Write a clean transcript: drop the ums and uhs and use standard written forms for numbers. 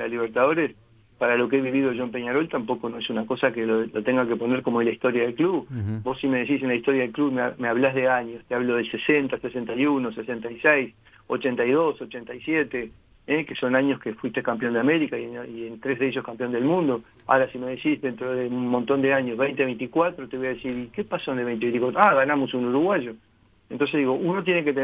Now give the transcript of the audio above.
la Libertadores, para lo que he vivido yo en Peñarol, tampoco no es una cosa que lo tenga que poner como en la historia del club. Vos si me decís en la historia del club, me hablás de años, te hablo de 60, 61, 66, 82, 87, que son años que fuiste campeón de América y en 3 de ellos campeón del mundo. Ahora si me decís dentro de un montón de años, 2024, te voy a decir, ¿y qué pasó en el 2024? Ganamos un uruguayo. Entonces digo, uno tiene que tener